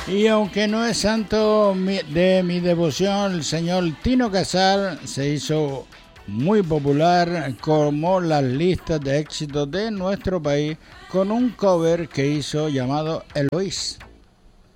Y aunque no es santo de mi devoción, el señor Tino Casal se hizo muy popular como las listas de éxitos de nuestro país con un cover que hizo llamado Eloís.